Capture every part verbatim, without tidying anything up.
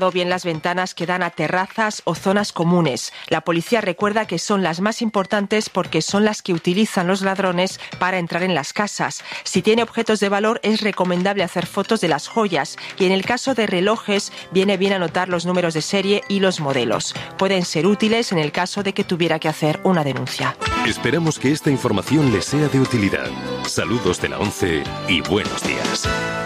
bien las ventanas que dan a terrazas o zonas comunes. La policía recuerda que son las más importantes porque son las que utilizan los ladrones para entrar en las casas. Si tiene objetos de valor, es recomendable hacer fotos de las joyas y en el caso de relojes viene bien anotar los números de serie y los modelos. Pueden ser útiles en el caso de que tuviera que hacer una denuncia. Esperamos que esta información les sea de utilidad. Saludos de la ONCE y buenos días.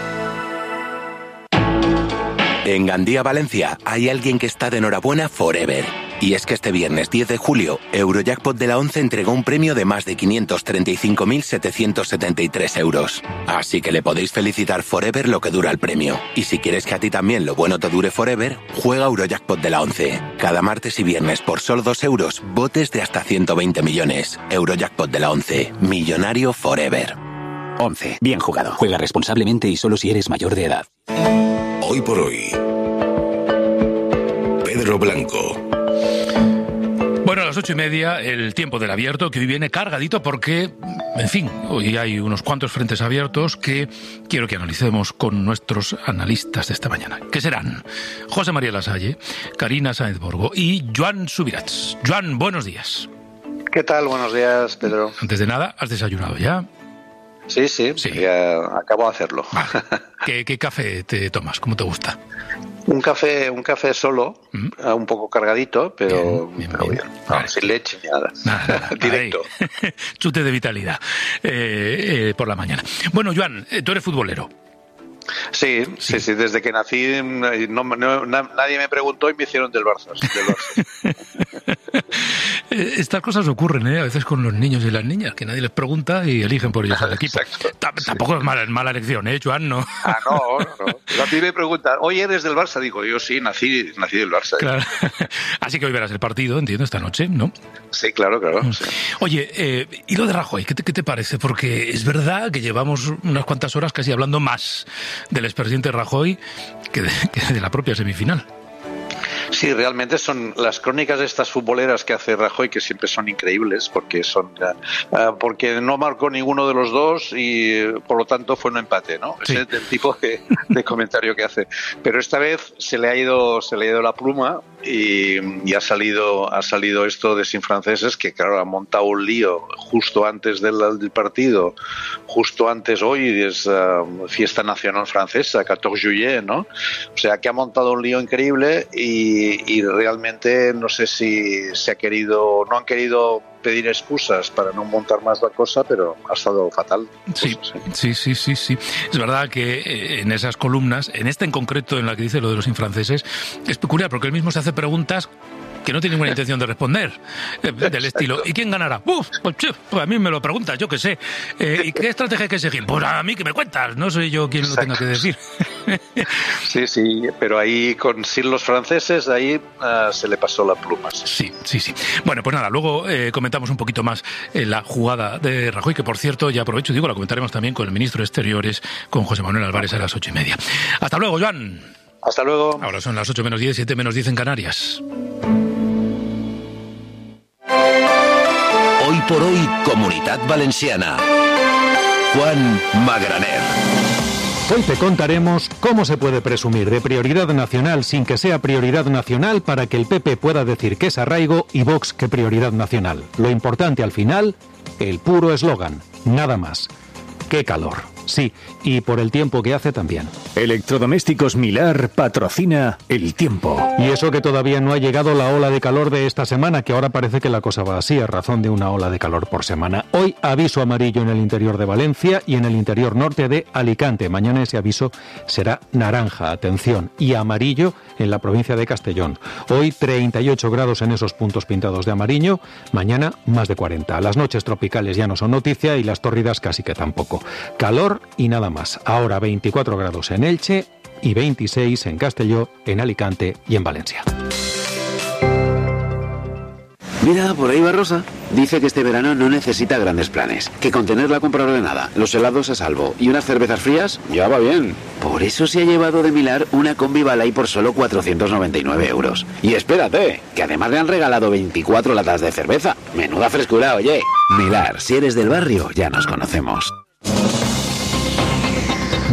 En Gandía, Valencia, hay alguien que está de enhorabuena forever. Y es que este viernes diez de julio, Eurojackpot de la ONCE entregó un premio de más de quinientos treinta y cinco mil setecientos setenta y tres euros. Así que le podéis felicitar forever lo que dura el premio. Y si quieres que a ti también lo bueno te dure forever, juega Eurojackpot de la ONCE. Cada martes y viernes por solo dos euros, botes de hasta ciento veinte millones. Eurojackpot de la ONCE. Millonario forever. ONCE. Bien jugado. Juega responsablemente y solo si eres mayor de edad. Hoy por hoy, Pedro Blanco. Bueno, a las ocho y media, el tiempo del abierto, que hoy viene cargadito porque, en fin, hoy hay unos cuantos frentes abiertos que quiero que analicemos con nuestros analistas de esta mañana, que serán José María Lasalle, Karina Sáenz Borgo y Joan Subirats. Joan, buenos días. ¿Qué tal? Buenos días, Pedro. Antes de nada, ¿has desayunado ya? Sí, sí, sí. Ya acabo de hacerlo. Vale. ¿Qué, ¿Qué café te tomas? ¿Cómo te gusta? Un café, un café solo, ¿Mm? un poco cargadito, pero bien, bien, pero bien. bien. No, vale. Sin leche ni nada. nada Directo. Chute de vitalidad eh, eh, por la mañana. Bueno, Joan, tú eres futbolero. Sí, sí, sí, sí, desde que nací no, no, nadie me preguntó y me hicieron del Barça. Del Barça. Estas cosas ocurren, ¿eh? A veces con los niños y las niñas, que nadie les pregunta y eligen por ellos al equipo. T- Tampoco sí. es mala, mala elección, ¿eh, Joan? No. Ah, no, no. Pero a mí me preguntan, oye, ¿eres del Barça? Digo, yo sí, nací, nací del Barça. Claro. Así que hoy verás el partido, entiendo, esta noche, ¿no? Sí, claro, claro. Sí. Oye, eh, ¿y lo de Rajoy? ¿Qué te, ¿Qué te parece? Porque es verdad que llevamos unas cuantas horas casi hablando más del expresidente Rajoy que de, que de la propia semifinal. Sí, realmente son las crónicas de estas futboleras que hace Rajoy, que siempre son increíbles, porque son uh, porque no marcó ninguno de los dos y por lo tanto fue un empate, ¿no? Sí. Ese es el tipo de, de comentario que hace. Pero esta vez se le ha ido, se le ha ido la pluma y, y ha salido, ha salido esto de Sin Franceses, que claro, ha montado un lío justo antes del, del partido, justo antes hoy es uh, fiesta nacional francesa, catorce juillet, ¿no? O sea que ha montado un lío increíble y Y, y realmente no sé si se ha querido, no han querido pedir excusas para no montar más la cosa, pero ha estado fatal. Sí, sí, sí, sí, sí. Es verdad que en esas columnas, en esta en concreto, en la que dice lo de los infranceses, es peculiar porque él mismo se hace preguntas que no tiene ninguna intención de responder, eh, del estilo, ¿y quién ganará? Uf, pues, pues a mí me lo preguntas, yo qué sé. Eh, ¿Y qué estrategia hay que seguir? Pues a mí que me cuentas, no soy yo quien Exacto. lo tenga que decir. Sí, sí, pero ahí con sin los franceses, ahí uh, se le pasó la pluma. Sí, sí, sí. Bueno, pues nada, luego eh, comentamos un poquito más eh, la jugada de Rajoy, que por cierto, ya aprovecho, digo, la comentaremos también con el ministro de Exteriores, con José Manuel Álvarez a las ocho y media. Hasta luego, Joan. Hasta luego. Ahora son las ocho menos diez, siete menos diez en Canarias. Hoy por hoy, Comunitat Valenciana. Juan Magraner. Hoy te contaremos cómo se puede presumir de prioridad nacional sin que sea prioridad nacional para que el P P pueda decir que es arraigo y Vox que prioridad nacional. Lo importante al final, el puro eslogan, nada más. ¡Qué calor! Sí, y por el tiempo que hace también. Electrodomésticos Milar patrocina el tiempo. Y eso que todavía no ha llegado la ola de calor de esta semana, que ahora parece que la cosa va así, a razón de una ola de calor por semana. Hoy aviso amarillo en el interior de Valencia y en el interior norte de Alicante. Mañana ese aviso será naranja, atención, y amarillo en la provincia de Castellón. Hoy treinta y ocho grados en esos puntos pintados de amarillo, mañana más de cuarenta. Las noches tropicales ya no son noticia y las tórridas casi que tampoco. Calor y nada más. Ahora veinticuatro grados en Elche y veintiséis en Castelló, en Alicante y en Valencia. Mira, por ahí va Rosa. Dice que este verano no necesita grandes planes, que con tener la compra ordenada, los helados a salvo y unas cervezas frías, ya va bien. Por eso se ha llevado de Milar una combi Balay por solo cuatrocientos noventa y nueve euros. Y espérate, que además le han regalado veinticuatro latas de cerveza. Menuda frescura, oye. Milar, si eres del barrio, ya nos conocemos.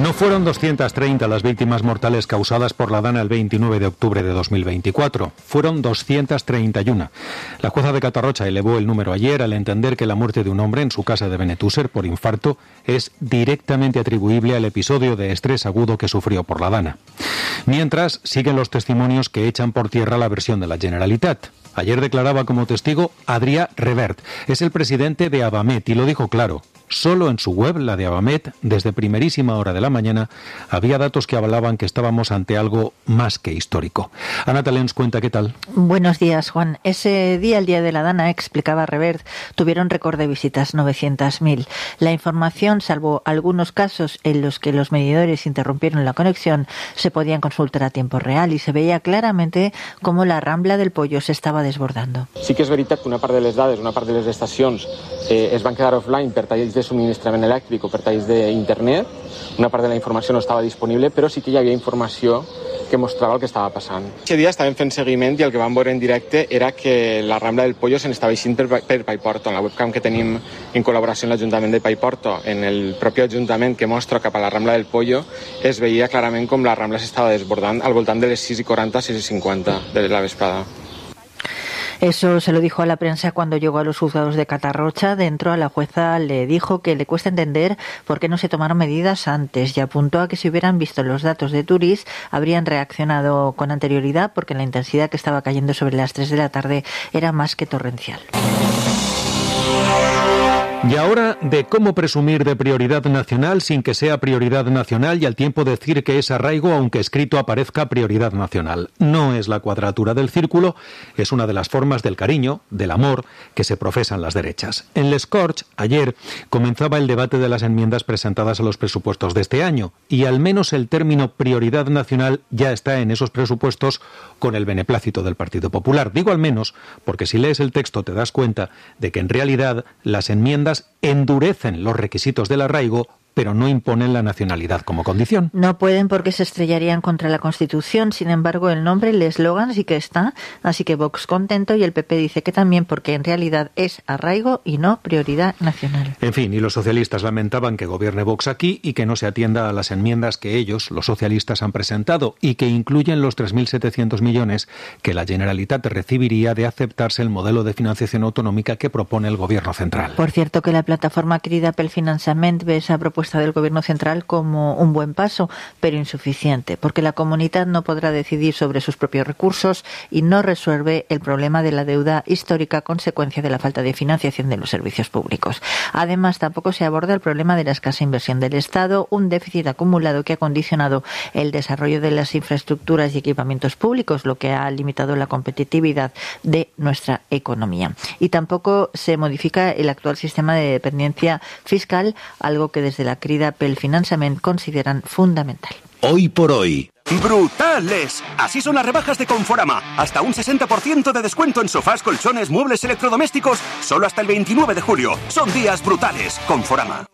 No fueron doscientas treinta las víctimas mortales causadas por la Dana el veintinueve de octubre de dos mil veinticuatro. Fueron doscientas treinta y uno. La jueza de Catarrocha elevó el número ayer al entender que la muerte de un hombre en su casa de Benetússer por infarto es directamente atribuible al episodio de estrés agudo que sufrió por la Dana. Mientras, siguen los testimonios que echan por tierra la versión de la Generalitat. Ayer declaraba como testigo Adrià Revert. Es el presidente de Abamet y lo dijo claro. Solo en su web, la de Abamet, desde primerísima hora de la mañana, había datos que avalaban que estábamos ante algo más que histórico. Ana Talens cuenta qué tal. Buenos días, Juan. Ese día, el día de la Dana, explicaba Revert, tuvieron récord de visitas, novecientas mil. La información, salvo algunos casos en los que los medidores interrumpieron la conexión, se podían consultar a tiempo real y se veía claramente cómo la Rambla del Pollo se estaba desbordando. Sí que és veritat que una part de les dades, una part de les estacions eh, es van quedar offline per talls de subministrament elèctric o per talls d'internet. Una part de la informació no estava disponible, però sí que hi havia informació que mostrava el que estava passant. Aquest dia estàvem fent seguiment i el que vam veure en directe era que la Rambla del Pollo se n'estava eixint per, per Paiporto. En la webcam que tenim en col·laboració amb l'Ajuntament de Paiporto, en el propi Ajuntament que mostra cap a la Rambla del Pollo, es veia clarament com la Rambla s'estava desbordant al voltant de les sis i quaranta, sis i cinquanta de la vesprada. Eso se lo dijo a la prensa cuando llegó a los juzgados de Catarrocha. Dentro, a la jueza le dijo que le cuesta entender por qué no se tomaron medidas antes y apuntó a que si hubieran visto los datos de Turís habrían reaccionado con anterioridad porque la intensidad que estaba cayendo sobre las tres de la tarde era más que torrencial. Y ahora de cómo presumir de prioridad nacional sin que sea prioridad nacional y al tiempo decir que es arraigo aunque escrito aparezca prioridad nacional. No es la cuadratura del círculo, es una de las formas del cariño, del amor, que se profesan las derechas. En Les Corts, ayer, comenzaba el debate de las enmiendas presentadas a los presupuestos de este año y al menos el término prioridad nacional ya está en esos presupuestos con el beneplácito del Partido Popular. Digo al menos porque si lees el texto te das cuenta de que en realidad las enmiendas endurecen los requisitos del arraigo, pero no imponen la nacionalidad como condición. No pueden porque se estrellarían contra la Constitución. Sin embargo, el nombre, el eslogan sí que está. Así que Vox contento y el P P dice que también porque en realidad es arraigo y no prioridad nacional. En fin, y los socialistas lamentaban que gobierne Vox aquí y que no se atienda a las enmiendas que ellos, los socialistas, han presentado y que incluyen los tres mil setecientos millones que la Generalitat recibiría de aceptarse el modelo de financiación autonómica que propone el Gobierno central. Por cierto, que la plataforma Crida pel Finançament ve esa propuesta del Gobierno central como un buen paso, pero insuficiente, porque la comunidad no podrá decidir sobre sus propios recursos y no resuelve el problema de la deuda histórica consecuencia de la falta de financiación de los servicios públicos. Además, tampoco se aborda el problema de la escasa inversión del Estado, un déficit acumulado que ha condicionado el desarrollo de las infraestructuras y equipamientos públicos, lo que ha limitado la competitividad de nuestra economía. Y tampoco se modifica el actual sistema de dependencia fiscal, algo que desde la Crida pel Finançament consideran fundamental. Hoy por hoy. ¡Brutales! Así son las rebajas de Conforama. Hasta un sesenta por ciento de descuento en sofás, colchones, muebles electrodomésticos. Solo hasta el veintinueve de julio. Son días brutales. Conforama.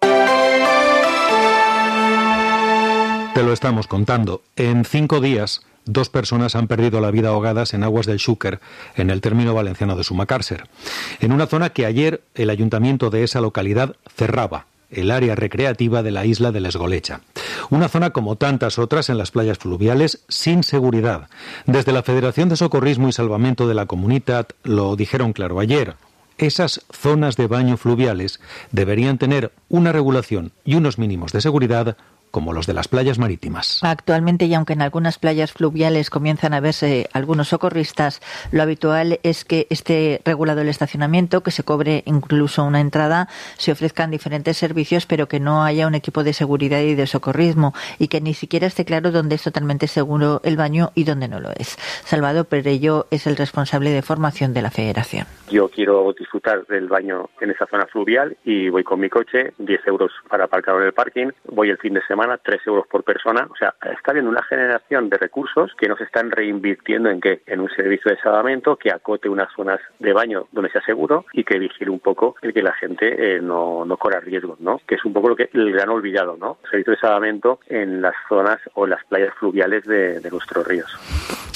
Te lo estamos contando. En cinco días, dos personas han perdido la vida ahogadas en aguas del Xúquer, en el término valenciano de Sumacàrcer. En una zona que ayer el ayuntamiento de esa localidad cerraba. El área recreativa de la isla de l'Esgolecha. Una zona como tantas otras en las playas fluviales sin seguridad. Desde la Federación de Socorrismo y Salvamento de la Comunitat lo dijeron claro ayer. Esas zonas de baño fluviales deberían tener una regulación y unos mínimos de seguridad como los de las playas marítimas. Actualmente, y aunque en algunas playas fluviales comienzan a verse algunos socorristas, lo habitual es que esté regulado el estacionamiento, que se cobre incluso una entrada, se ofrezcan diferentes servicios, pero que no haya un equipo de seguridad y de socorrismo, y que ni siquiera esté claro dónde es totalmente seguro el baño y dónde no lo es. Salvador Perello es el responsable de formación de la Federación. Yo quiero disfrutar del baño en esa zona fluvial y voy con mi coche, diez euros para aparcar en el parking, voy el fin de semana, tres euros por persona. O sea, está habiendo una generación de recursos que no se están reinvirtiendo en qué, en un servicio de salvamento que acote unas zonas de baño donde sea seguro y que vigile un poco el que la gente eh, no, no corra riesgos, ¿no? Que es un poco lo que el gran olvidado, ¿no? Servicio de salvamento en las zonas o las playas fluviales de, de nuestros ríos.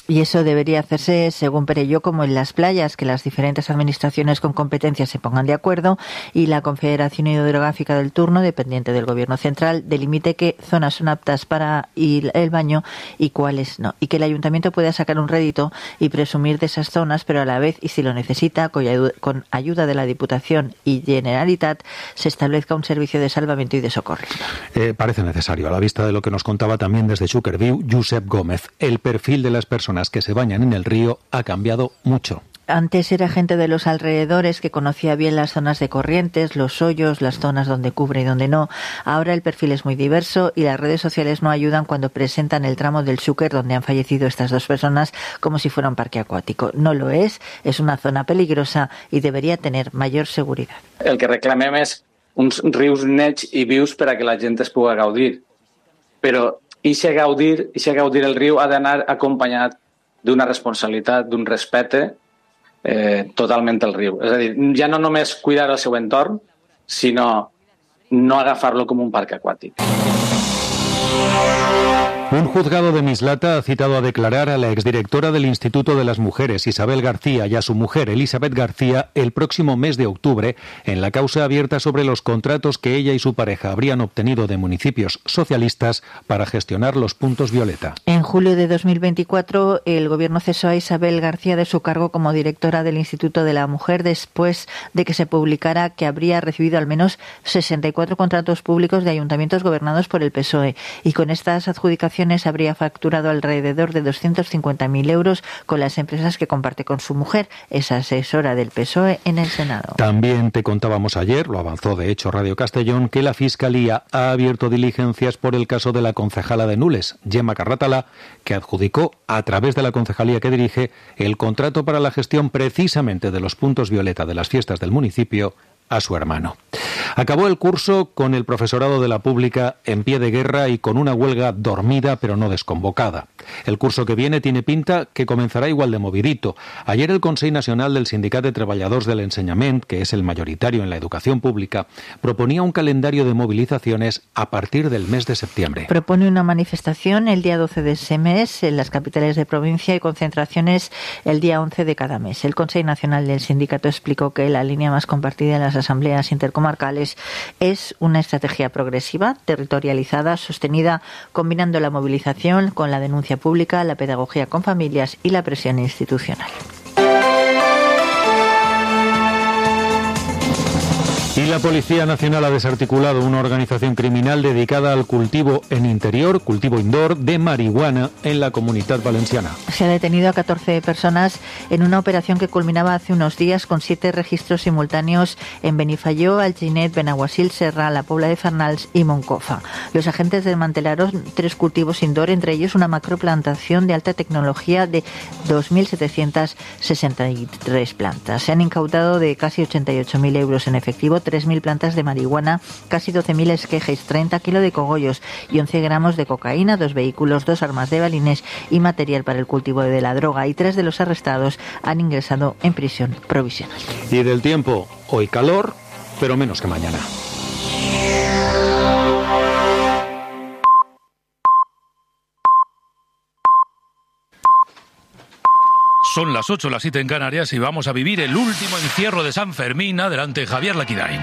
Y eso debería hacerse, según Perelló, como en las playas, que las diferentes administraciones con competencias se pongan de acuerdo y la Confederación Hidrográfica del turno, dependiente del Gobierno central, delimite qué zonas son aptas para ir el baño y cuáles no. Y que el Ayuntamiento pueda sacar un rédito y presumir de esas zonas, pero a la vez, y si lo necesita, con ayuda de la Diputación y Generalitat, se establezca un servicio de salvamento y de socorro. Eh, parece necesario, a la vista de lo que nos contaba también desde Xúquer-Viu, Josep Gómez. El perfil de las personas que se bañan en el río ha cambiado mucho. Antes era gente de los alrededores que conocía bien las zonas de corrientes, los hoyos, las zonas donde cubre y donde no. Ahora el perfil es muy diverso y las redes sociales no ayudan cuando presentan el tramo del Xúquer donde han fallecido estas dos personas como si fuera un parque acuático. No lo es, es una zona peligrosa y debería tener mayor seguridad. El que reclamem és uns rius nets i vius per a que la gent es pugui gaudir. Però ixe gaudir, ixe gaudir el riu ha d'anar acompanyat d'una responsabilitat, d'un respecte eh, totalment al riu. És a dir, ja no només cuidar el seu entorn, sinó no agafar-lo com un parc aquàtic. Un juzgado de Mislata ha citado a declarar a la exdirectora del Instituto de las Mujeres, Isabel García, y a su mujer, Elizabeth García, el próximo mes de octubre en la causa abierta sobre los contratos que ella y su pareja habrían obtenido de municipios socialistas para gestionar los puntos violeta. En julio de dos mil veinticuatro, el Gobierno cesó a Isabel García de su cargo como directora del Instituto de la Mujer después de que se publicara que habría recibido al menos sesenta y cuatro contratos públicos de ayuntamientos gobernados por el P S O E y con estas adjudicaciones habría facturado alrededor de doscientos cincuenta mil euros con las empresas que comparte con su mujer, es asesora del P S O E en el Senado. También te contábamos ayer, lo avanzó de hecho Radio Castellón, que la Fiscalía ha abierto diligencias por el caso de la concejala de Nules, Gemma Carrátala, que adjudicó a través de la concejalía que dirige el contrato para la gestión precisamente de los puntos violeta de las fiestas del municipio a su hermano. Acabó el curso con el profesorado de la pública en pie de guerra y con una huelga dormida pero no desconvocada. El curso que viene tiene pinta que comenzará igual de movidito. Ayer el Consell Nacional del Sindicat de Treballadors de l'Ensenyament, que es el mayoritario en la educación pública, proponía un calendario de movilizaciones a partir del mes de septiembre. Propone una manifestación el día doce de ese mes en las capitales de provincia y concentraciones el día once de cada mes. El Consell Nacional del Sindicato explicó que la línea más compartida en las asambleas intercomarcales es una estrategia progresiva, territorializada, sostenida, combinando la movilización con la denuncia pública, la pedagogía con familias y la presión institucional. Y la Policía Nacional ha desarticulado una organización criminal dedicada al cultivo en interior, cultivo indoor, de marihuana en la Comunitat Valenciana. Se ha detenido a catorce personas en una operación que culminaba hace unos días con siete registros simultáneos en Benifayó, Alginet, Benaguasil, Serra, La Pobla de Farnals y Moncofa. Los agentes desmantelaron tres cultivos indoor, entre ellos una macroplantación de alta tecnología de dos mil setecientas sesenta y tres plantas. Se han incautado de casi ochenta y ocho mil euros en efectivo, tres mil plantas de marihuana, casi doce mil esquejes, treinta kilos de cogollos y once gramos de cocaína, dos vehículos, dos armas de balines y material para el cultivo de la droga. Y tres de los arrestados han ingresado en prisión provisional. Y del tiempo, hoy calor, pero menos que mañana. Son las ocho, las siete en Canarias y vamos a vivir el último encierro de San Fermín. Adelante, Javier Laquidain.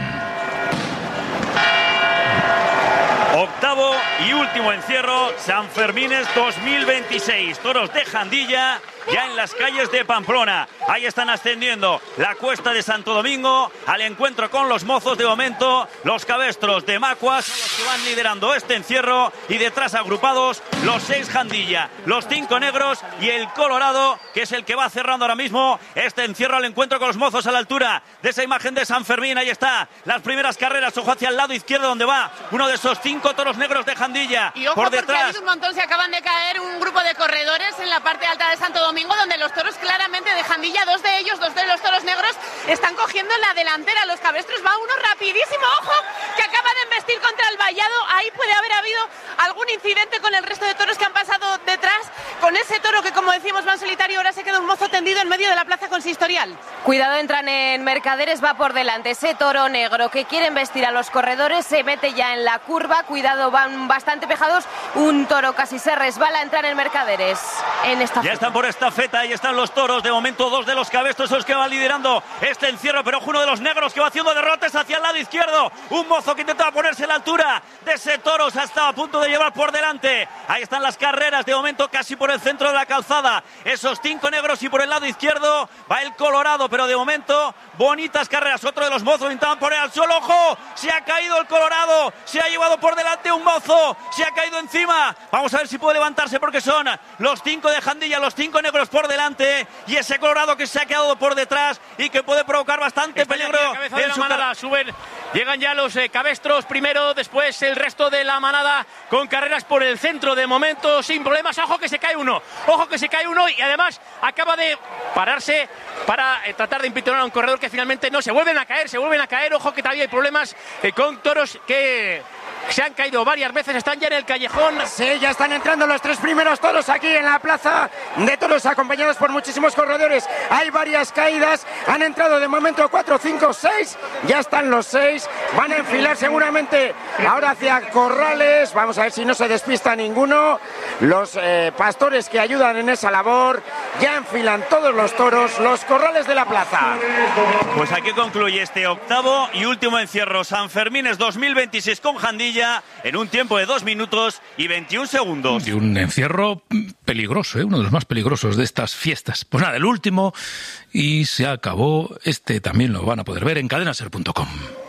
Octavo y último encierro, San Fermines dos mil veintiséis. Toros de Jandilla ya en las calles de Pamplona. Ahí están ascendiendo la cuesta de Santo Domingo al encuentro con los mozos. De momento, los cabestros de Macuas son los que van liderando este encierro y detrás agrupados los seis Jandilla, los cinco negros y el Colorado, que es el que va cerrando ahora mismo este encierro al encuentro con los mozos a la altura de esa imagen de San Fermín. Ahí está, las primeras carreras, ojo hacia el lado izquierdo donde va uno de esos cinco toros negros de Jandilla. Y ojo, por porque detrás, ha habido un montón, se acaban de caer un grupo de corredores en la parte alta de Santo Domingo, donde los toros claramente de Jandilla, dos de ellos, dos de los toros negros, están cogiendo la delantera. Los cabestros, va uno rapidísimo, ojo, que acaba de embestir contra el vallado. Ahí puede haber habido algún incidente con el resto de toros que han pasado detrás, con con ese toro que, como decimos, va en solitario. Ahora se queda un mozo tendido en medio de la plaza consistorial. Cuidado, entran en Mercaderes, va por delante ese toro negro que quiere embestir a los corredores, se mete ya en la curva. Cuidado, van bastante pejados. Un toro casi se resbala a entrar en Mercaderes. En esta ya están por estafeta, ahí están los toros. De momento, dos de los cabestros son los que van liderando este encierro, pero ojo, uno de los negros que va haciendo derrotes hacia el lado izquierdo. Un mozo que intentaba ponerse a la altura de ese toro, se ha estado a punto de llevar por delante. Ahí están las carreras, de momento casi por el centro de la calzada. Esos cinco negros, y por el lado izquierdo va el colorado, pero de momento bonitas carreras. Otro de los mozos intentaban poner al suelo. ¡Ojo! Se ha caído el colorado, se ha llevado por delante un mozo, se ha caído encima. Vamos a ver si puede levantarse, porque son los cinco de Jandilla, los cinco negros por delante, y ese colorado que se ha quedado por detrás y que puede provocar bastante Está peligro en en la su manada. Suben, llegan ya los eh, cabestros primero, después el resto de la manada con carreras por el centro de momento sin problemas. Ojo que se cae uno, ojo que se cae uno, y además acaba de pararse para eh, tratar de impitonar a un corredor que finalmente no. Se vuelven a caer, se vuelven a caer. Ojo que todavía hay problemas eh, con toros que se han caído varias veces, están ya en el callejón. Sí, ya están entrando los tres primeros toros aquí en la plaza de toros, acompañados por muchísimos corredores. Hay varias caídas, han entrado de momento cuatro, cinco, seis, ya están los seis, van a enfilar seguramente ahora hacia corrales. Vamos a ver si no se despista ninguno. Los eh, pastores que ayudan en esa labor ya enfilan todos los toros, los corrales de la plaza. Pues aquí concluye este octavo y último encierro Sanfermines dos mil veintiséis con Jandilla, en un tiempo de dos minutos y veintiún segundos. Y un encierro peligroso, ¿eh? Uno de los más peligrosos de estas fiestas. Pues nada, el último, y se acabó. Este también lo van a poder ver en cadena ser punto com.